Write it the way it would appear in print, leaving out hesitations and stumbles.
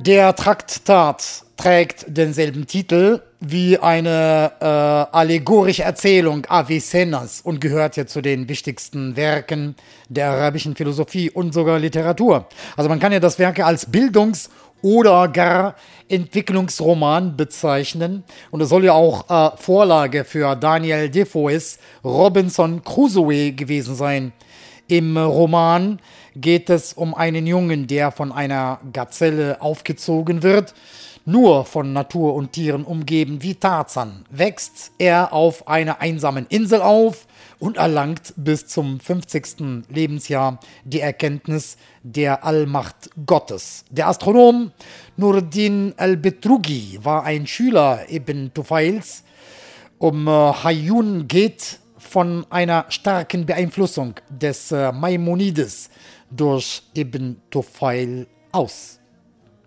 Der Traktat trägt denselben Titel wie eine allegorische Erzählung Avicennas und gehört ja zu den wichtigsten Werken der arabischen Philosophie und sogar Literatur. Also man kann ja das Werk als Bildungs- oder gar Entwicklungsroman bezeichnen. Und es soll ja auch Vorlage für Daniel Defoes Robinson Crusoe gewesen sein. Im Roman geht es um einen Jungen, der von einer Gazelle aufgezogen wird. Nur von Natur und Tieren umgeben wie Tarzan wächst er auf einer einsamen Insel auf und erlangt bis zum 50. Lebensjahr die Erkenntnis der Allmacht Gottes. Der Astronom Nuruddin al-Betrugi war ein Schüler Ibn Tufails. Hayun geht von einer starken Beeinflussung des Maimonides durch Ibn Tufail aus.